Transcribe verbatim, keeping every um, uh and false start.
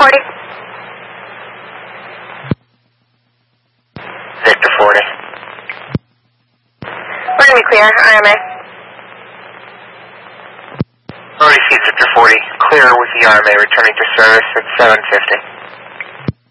forty. Victor forty. We're going to be clear, R M A. Already see Victor forty. Clear with the R M A returning to service at seven fifty.